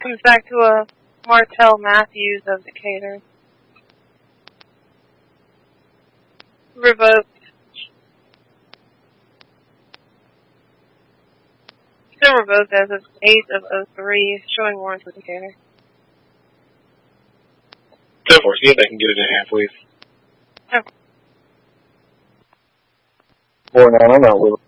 Comes back to a Martell Matthews of Decatur. Revoked. Still revoked as of 8 of 03, showing warrants with Decatur. 10-4, see if I can get it in half, please. Okay. 4-9, I'm out with